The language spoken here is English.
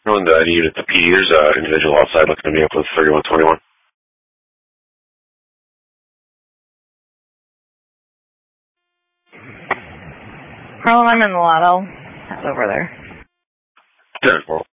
On the unit, the PD, there's an individual outside looking to me up with 3121. Harlem, I'm in the lotto. That's over there. 10-4.